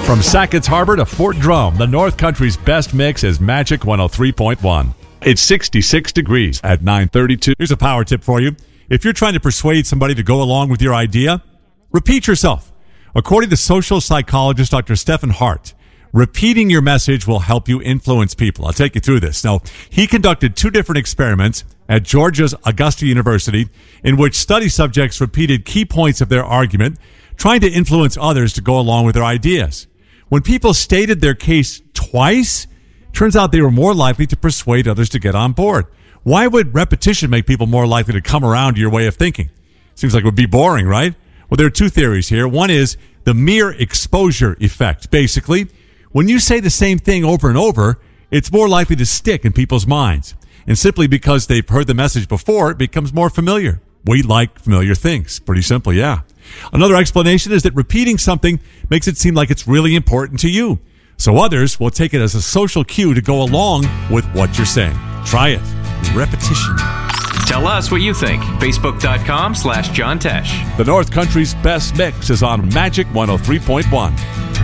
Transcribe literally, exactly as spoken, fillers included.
From Sackett's Harbor to Fort Drum, the North Country's best mix is Magic one oh three point one. It's sixty-six degrees at nine thirty-two. Here's a power tip for you. If you're trying to persuade somebody to go along with your idea, repeat yourself. According to social psychologist Doctor Stephen Hart, repeating your message will help you influence people. I'll take you through this. Now, he conducted two different experiments at Georgia's Augusta University in which study subjects repeated key points of their argument, trying to influence others to go along with their ideas. When people stated their case twice, turns out they were more likely to persuade others to get on board. Why would repetition make people more likely to come around to your way of thinking? Seems like it would be boring, right? Well, there are two theories here. One is the mere exposure effect. Basically, when you say the same thing over and over, it's more likely to stick in people's minds. And simply because they've heard the message before, it becomes more familiar. We like familiar things. Pretty simple, yeah. Another explanation is that repeating something makes it seem like it's really important to you. So others will take it as a social cue to go along with what you're saying. Try it. Repetition. Tell us what you think. Facebook.com slash John Tesh. The North Country's best mix is on Magic one oh three point one.